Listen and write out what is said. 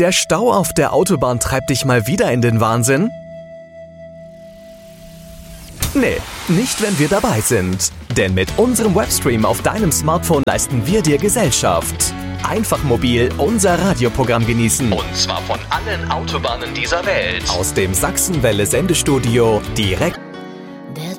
Der Stau auf der Autobahn treibt dich mal wieder in den Wahnsinn? Nee, nicht wenn wir dabei sind. Denn mit unserem Webstream auf deinem Smartphone leisten wir dir Gesellschaft. Einfach mobil unser Radioprogramm genießen. Und zwar von allen Autobahnen dieser Welt. Aus dem Sachsenwelle Sendestudio direkt